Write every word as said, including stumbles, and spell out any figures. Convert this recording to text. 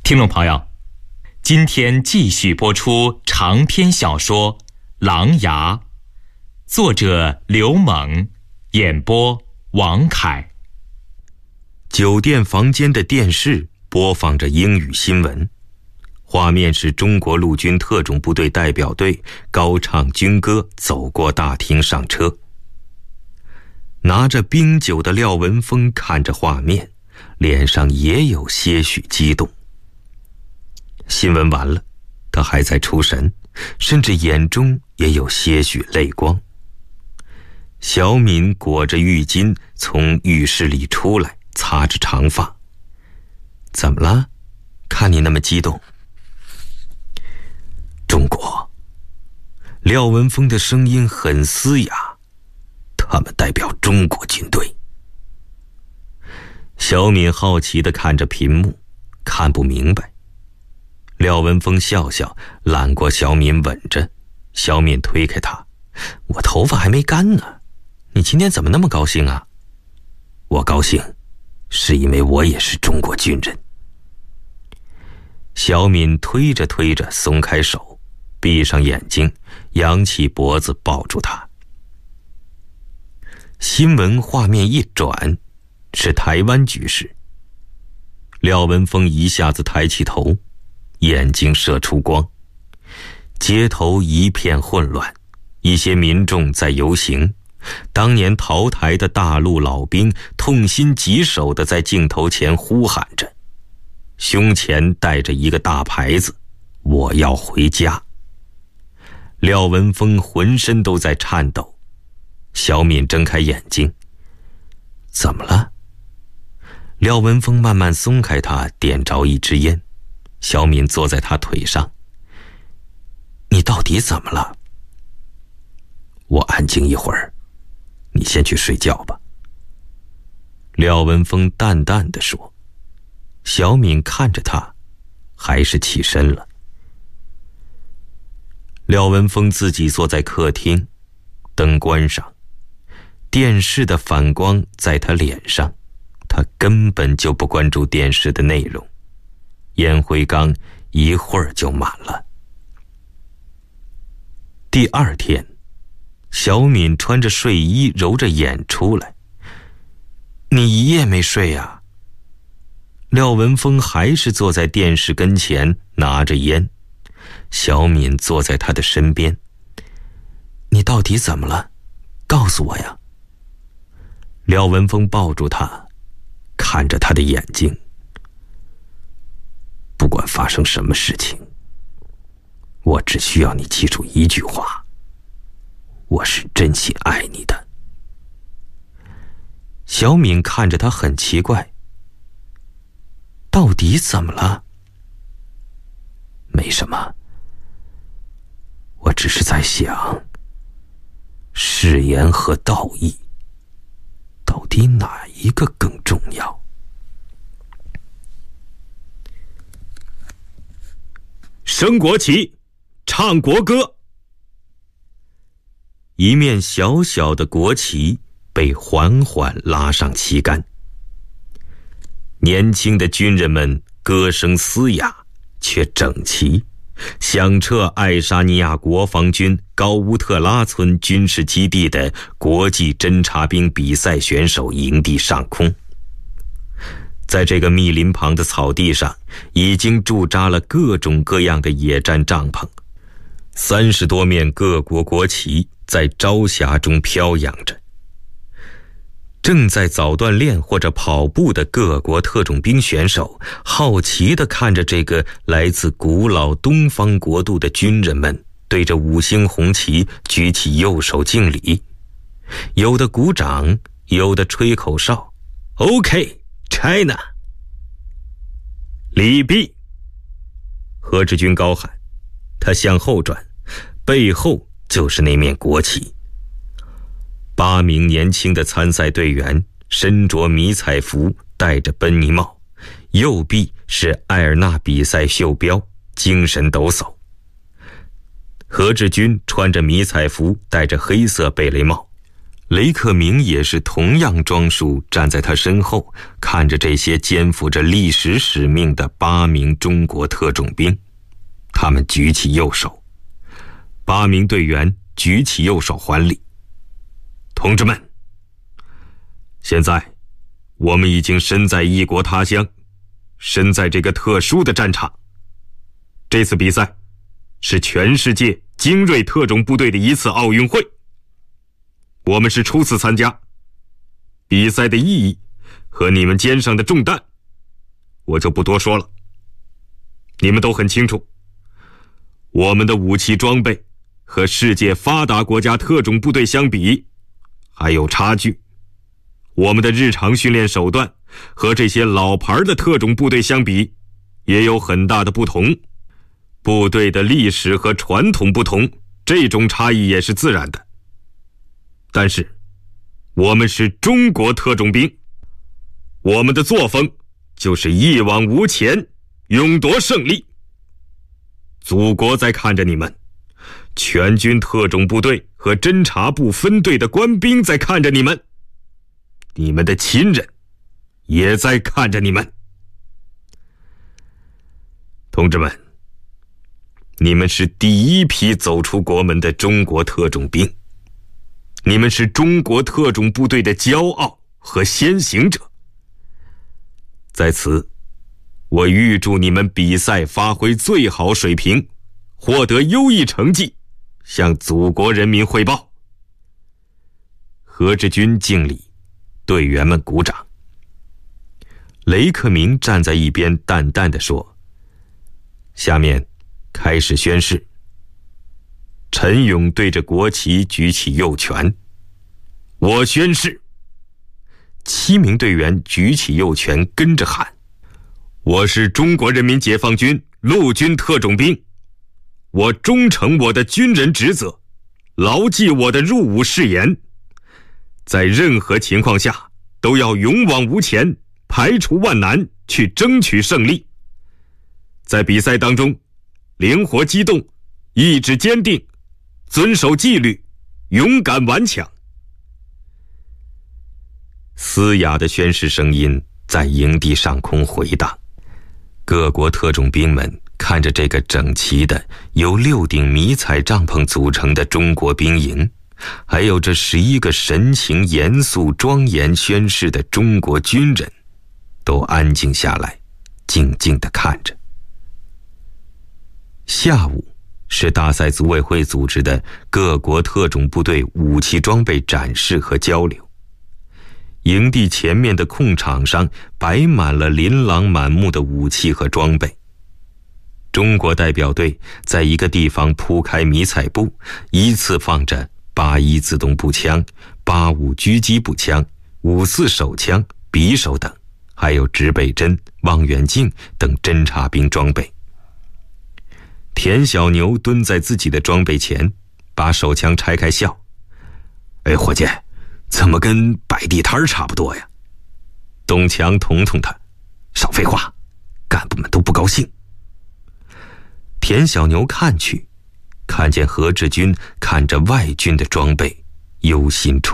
听众朋友，今天继续播出长篇小说《狼牙》，作者刘猛，演播王凯。 酒店房间的电视播放着英语新闻，画面是中国陆军特种部队代表队高唱军歌走过大厅上车。拿着冰酒的廖文峰看着画面，脸上也有些许激动。新闻完了，他还在出神，甚至眼中也有些许泪光。小敏裹着浴巾从浴室里出来，擦着长发。怎么了？看你那么激动。中国。廖文峰的声音很嘶哑，他们代表中国军队。小敏好奇地看着屏幕，看不明白。廖文峰笑笑，揽过小敏吻着。小敏推开他，我头发还没干呢，你今天怎么那么高兴啊？我高兴是因为我也是中国军人。小敏推着推着松开手，闭上眼睛，扬起脖子抱住他。新闻画面一转，是台湾局势。廖文峰一下子抬起头，眼睛射出光。街头一片混乱，一些民众在游行。当年逃台的大陆老兵痛心疾首地在镜头前呼喊着，胸前带着一个大牌子，我要回家。廖文峰浑身都在颤抖。小敏睁开眼睛，怎么了？廖文峰慢慢松开他，点着一支烟。小敏坐在他腿上，你到底怎么了？我安静一会儿，你先去睡觉吧。廖文峰淡淡地说。小敏看着他，还是起身了。廖文峰自己坐在客厅，灯关上，电视的反光在他脸上，他根本就不关注电视的内容。烟灰缸一会儿就满了。第二天，小敏穿着睡衣揉着眼出来。你一夜没睡呀？廖文峰还是坐在电视跟前，拿着烟。小敏坐在他的身边。你到底怎么了？告诉我呀。廖文峰抱住他，看着他的眼睛。不管发生什么事情，我只需要你记住一句话，我是真心爱你的。小敏看着他很奇怪，到底怎么了？没什么，我只是在想，誓言和道义，到底哪一个更重要？升国旗，唱国歌。一面小小的国旗被缓缓拉上旗杆。年轻的军人们歌声嘶哑，却整齐，响彻爱沙尼亚国防军高乌特拉村军事基地的国际侦察兵比赛选手营地上空。在这个密林旁的草地上，已经驻扎了各种各样的野战帐篷，三十多面各国国旗在朝霞中飘扬着。正在早锻炼或者跑步的各国特种兵选手，好奇地看着这个来自古老东方国度的军人们，对着五星红旗举起右手敬礼，有的鼓掌，有的吹口哨。 OK China。 礼毕。何志军高喊，他向后转，背后就是那面国旗。八名年轻的参赛队员身着迷彩服，戴着奔尼帽，右臂是埃尔纳比赛袖标，精神抖擞。何志军穿着迷彩服，戴着黑色贝雷帽， 雷克明也是同样装束站在他身后，看着这些肩负着历史使命的八名中国特种兵。他们举起右手，八名队员举起右手还礼。同志们，现在我们已经身在异国他乡，身在这个特殊的战场。这次比赛是全世界精锐特种部队的一次奥运会，我们是初次参加，比赛的意义和你们肩上的重担我就不多说了。你们都很清楚，我们的武器装备和世界发达国家特种部队相比还有差距，我们的日常训练手段和这些老牌的特种部队相比也有很大的不同。部队的历史和传统不同，这种差异也是自然的。但是我们是中国特种兵，我们的作风就是一往无前，勇夺胜利。祖国在看着你们，全军特种部队和侦察部分队的官兵在看着你们，你们的亲人也在看着你们。同志们，你们是第一批走出国门的中国特种兵，你们是中国特种部队的骄傲和先行者。在此，我预祝你们比赛发挥最好水平，获得优异成绩，向祖国人民汇报。何志军敬礼，队员们鼓掌。雷克明站在一边淡淡地说：下面开始宣誓。陈勇对着国旗举起右拳，我宣誓。七名队员举起右拳跟着喊：我是中国人民解放军陆军特种兵，我忠诚我的军人职责，牢记我的入伍誓言，在任何情况下都要勇往无前，排除万难去争取胜利。在比赛当中灵活机动，意志坚定，遵守纪律，勇敢顽强。嘶哑的宣誓声音在营地上空回荡，各国特种兵们看着这个整齐的由六顶迷彩帐篷组成的中国兵营，还有这十一个神情严肃庄严宣誓的中国军人，都安静下来，静静地看着。下午是大赛组委会组织的各国特种部队武器装备展示和交流。营地前面的空场上摆满了琳琅满目的武器和装备。中国代表队在一个地方铺开迷彩布，依次放着八一自动步枪、八五狙击步枪、五四手枪、匕首等，还有指北针、望远镜等侦察兵装备。田小牛蹲在自己的装备前，把手枪拆开笑：哎，伙计，怎么跟摆地摊差不多呀？董强捅捅他：少废话，干部们都不高兴。田小牛看去，看见何志军看着外军的装备，忧心忡